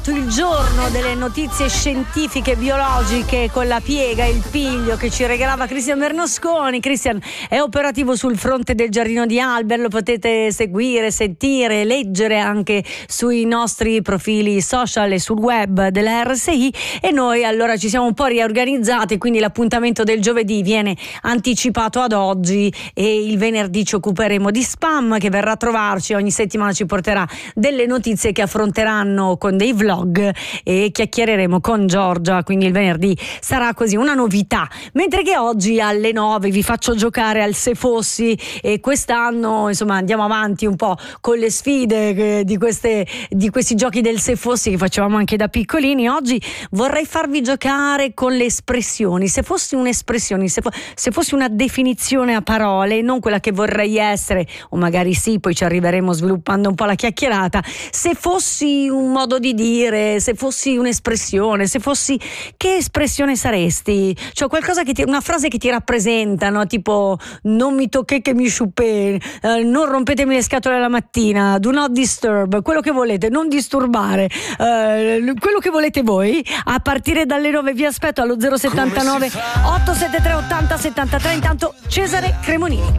Il giorno delle notizie scientifiche biologiche con la piega e il piglio che ci regalava Cristian Bernasconi. Cristian è operativo sul fronte del Giardino di Alber, lo potete seguire, sentire, leggere anche sui nostri profili social e sul web della RSI. E noi allora ci siamo un po' riorganizzati, quindi l'appuntamento del giovedì viene anticipato ad oggi e il venerdì ci occuperemo di Spam, che verrà a trovarci ogni settimana, ci porterà delle notizie che affronteranno con dei vlog e chiacchiereremo con Giorgia, quindi il venerdì sarà così una novità, mentre che oggi alle 9 vi faccio giocare al Se Fossi, e quest'anno insomma andiamo avanti un po' con le sfide di questi giochi del Se Fossi che facevamo anche da piccolini. Oggi vorrei farvi giocare con le espressioni. Se fossi un'espressione, se fossi una definizione a parole, non quella che vorrei essere, o magari sì, poi ci arriveremo sviluppando un po' la chiacchierata. Se fossi un modo di dire, se fossi un'espressione, se fossi, che espressione saresti? Cioè qualcosa una frase che ti rappresenta, no? Tipo non mi tocche che mi sciuppe, non rompetemi le scatole la mattina, do not disturb, quello che volete, non disturbare, quello che volete voi. A partire dalle 9 vi aspetto allo 079 873 80 73. Intanto Cesare Cremonini.